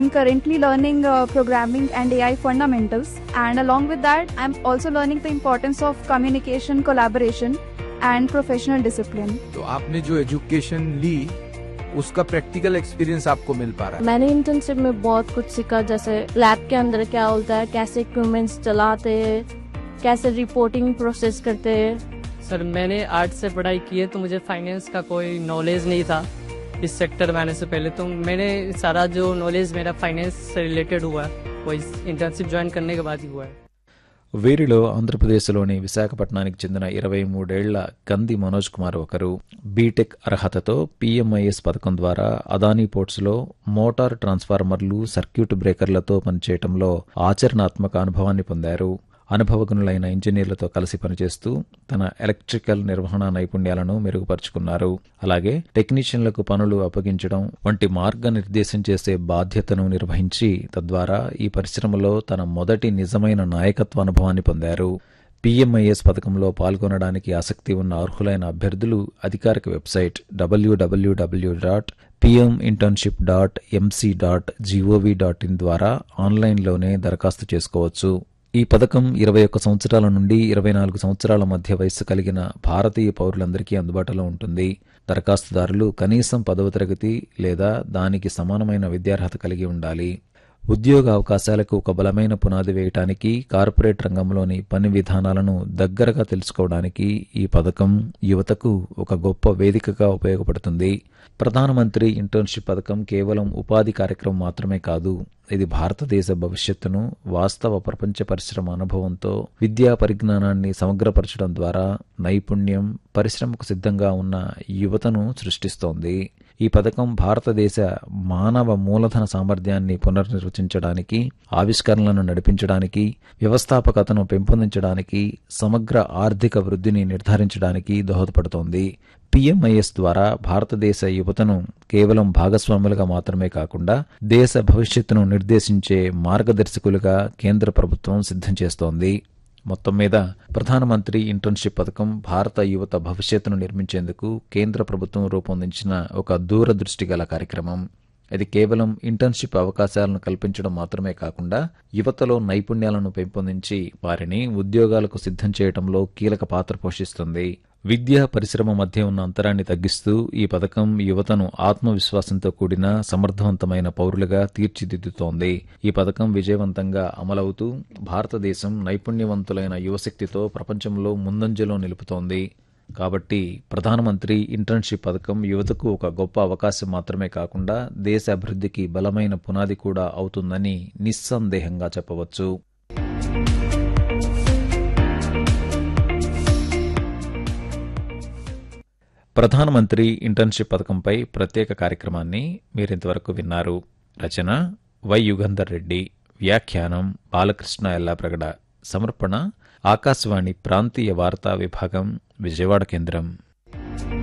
I'm currently learning programming and AI fundamentals, and along with that, I'm also learning the importance of communication, collaboration, and professional discipline. तो आपने जो education ली उसका practical experience आपको मिल पा रहा है। मैंने इंटर्नशिप में बहुत कुछ सीखा, जैसे लैब के अंदर क्या होता है, कैसे इक्विपमेंट्स चलाते हैं, कैसे रिपोर्टिंग प्रोसेस करते हैं। सर मैंने आर्ट से पढ़ाई की है, तो मुझे फाइनेंस का कोई नॉलेज नहीं था इस सेक्टर में आने से पहले। तो मैंने सारा जो नॉलेज मेरा फाइनेंस से रिलेटेड हुआ है वो इस इंटर्नशिप ज्वाइन करने के बाद ही हुआ है। వీరిలో ఆంధ్రప్రదేశ్లోని విశాఖపట్నానికి చెందిన 23 ఏళ్ల కంది మనోజ్ కుమార్ ఒకరు. బీటెక్ అర్హతతో పీఎంఐఎస్ పథకం ద్వారా అదానీ పోర్ట్స్లో మోటార్ ట్రాన్స్ఫార్మర్లు, సర్క్యూట్ బ్రేకర్లతో పనిచేయటంలో ఆచరణాత్మక అనుభవాన్ని పొందారు. అనుభవజ్ఞులైన ఇంజనీర్లతో కలిసి పనిచేస్తూ తన ఎలక్ట్రికల్ నిర్వహణ నైపుణ్యాలను మెరుగుపరుచుకున్నారు. అలాగే టెక్నీషియన్లకు పనులు అప్పగించడం వంటి మార్గనిర్దేశం చేసే బాధ్యతను నిర్వహించి తద్వారా ఈ పరిశ్రమలో తన మొదటి నిజమైన నాయకత్వ అనుభవాన్ని పొందారు. పీఎంఐఎస్ పథకంలో పాల్గొనడానికి ఆసక్తి ఉన్న అర్హులైన అభ్యర్థులు అధికారిక వెబ్సైట్ www.pminternship.mc.gov.in ద్వారా ఆన్లైన్లోనే దరఖాస్తు చేసుకోవచ్చు. ఈ పథకం 21 సంవత్సరాల నుండి 24 సంవత్సరాల మధ్య వయస్సు కలిగిన భారతీయ పౌరులందరికీ అందుబాటులో ఉంటుంది. దరఖాస్తుదారులు కనీసం 10వ తరగతి లేదా దానికి సమానమైన విద్యార్హత కలిగి ఉండాలి. ఉద్యోగ అవకాశాలకు ఒక బలమైన పునాది వేయటానికి, కార్పొరేట్ రంగంలోని పని విధానాలను దగ్గరగా తెలుసుకోవడానికి ఈ పథకం యువతకు ఒక గొప్ప వేదికగా ఉపయోగపడుతుంది. ప్రధానమంత్రి ఇంటర్న్షిప్ పథకం కేవలం ఉపాధి కార్యక్రమం మాత్రమే కాదు, ఇది భారతదేశ భవిష్యత్తును వాస్తవ ప్రపంచ పరిశ్రమ అనుభవంతో, విద్యా పరిజ్ఞానాన్ని సమగ్రపరచడం ద్వారా నైపుణ్యం, పరిశ్రమకు సిద్ధంగా ఉన్న యువతను సృష్టిస్తోంది. ఈ పథకం భారతదేశ మానవ మూలధన సామర్థ్యాన్ని పునర్నిర్వచించడానికి, ఆవిష్కరణలను నడిపించడానికి, వ్యవస్థాపకతను పెంపొందించడానికి, సమగ్ర ఆర్థిక వృద్ధిని నిర్ధారించడానికి దోహదపడుతోంది. పీఎంఐఎస్ ద్వారా భారతదేశ యువతను కేవలం భాగస్వాములుగా మాత్రమే కాకుండా దేశ భవిష్యత్తును నిర్దేశించే మార్గదర్శకులుగా కేంద్ర ప్రభుత్వం సిద్ధం చేస్తోంది. మొత్తం మీద ప్రధానమంత్రి ఇంటర్న్షిప్ పథకం భారత యువత భవిష్యత్తును నిర్మించేందుకు కేంద్ర ప్రభుత్వం రూపొందించిన ఒక దూరదృష్టి గల కార్యక్రమం. ఇది కేవలం ఇంటర్న్షిప్ అవకాశాలను కల్పించడం మాత్రమే కాకుండా యువతలో నైపుణ్యాలను పెంపొందించి వారిని ఉద్యోగాలకు సిద్ధం చేయడంలో కీలక పాత్ర పోషిస్తుంది. విద్యా పరిశ్రమ మధ్య ఉన్న అంతరాన్ని తగ్గిస్తూ ఈ పథకం యువతను ఆత్మవిశ్వాసంతో కూడిన సమర్థవంతమైన పౌరులుగా తీర్చిదిద్దుతోంది. ఈ పథకం విజయవంతంగా అమలవుతూ భారతదేశం నైపుణ్యవంతులైన యువశక్తితో ప్రపంచంలో ముందంజలో నిలుపుతోంది. కాబట్టి ప్రధానమంత్రి ఇంటర్న్షిప్ పథకం యువతకు ఒక గొప్ప అవకాశం మాత్రమే కాకుండా దేశ అభివృద్ధికి బలమైన పునాది కూడా అవుతుందని నిస్సందేహంగా చెప్పవచ్చు. ప్రధానమంత్రి ఇంటర్న్షిప్ పథకంపై ప్రత్యేక కార్యక్రమాన్ని మీరింతవరకు విన్నారు. రచన వై యుగంధర్ రెడ్డి, వ్యాఖ్యానం బాలకృష్ణ ఎల్లాప్రగడ, సమర్పణ ఆకాశవాణి ప్రాంతీయ వార్తా విభాగం, విజయవాడ కేంద్రం.